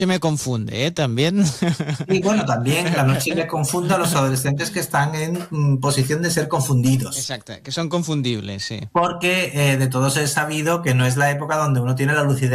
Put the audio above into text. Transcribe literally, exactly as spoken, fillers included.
Se me confunde, ¿eh? También. Y bueno, también la noche le confunde a los adolescentes que están en mm, posición de ser confundidos. Exacto, que son confundibles, sí. Porque eh, de todos es sabido que no es la época donde uno tiene la lucidez